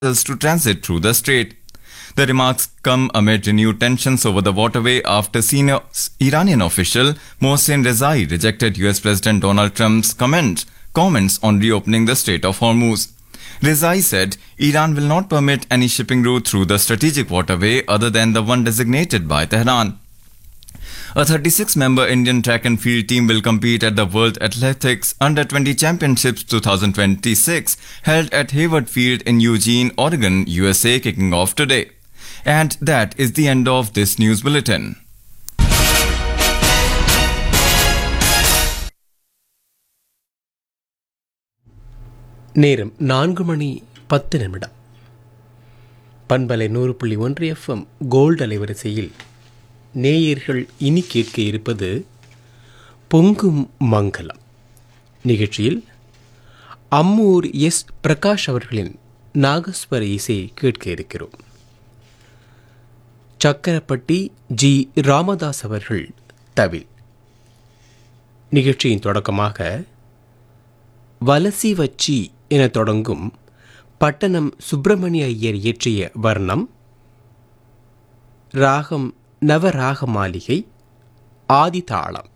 to transit through the strait. The remarks come amid renewed tensions over the waterway after senior Iranian official Mohsen Rezai rejected US President Donald Trump's comments on reopening the Strait of Hormuz. Rezai said Iran will not permit any shipping route through the strategic waterway other than the one designated by Tehran. A 36-member Indian track and field team will compete at the World Athletics Under-20 Championships 2026 held at Hayward Field in Eugene, Oregon, USA, kicking off today. And that is the end of this news bulletin. நேரம் 4:10 பண்பலை 100.1 FM gold அலைவரிசையில் நேயர்கள் இனி கேட்க இருப்பது பொங்கும் மங்களம் நிகழ்ச்சியில் Ammur S Prakash அவர்களின் நாகஸ்வர இசையை கேட்க இருக்கிறோம். சக்கரப்பட்டி ஜி ராமதாஸ் அவர்கள் தவில். நிகழ்ச்சியின் தொடக்கமாக வலசி வச்சி என தொடங்கும் பட்டணம் சுப்பிரமணிய ஐயர் இயற்றிய வர்ணம், ராகம் நவராக மாளிகை, ஆதிதாளம்.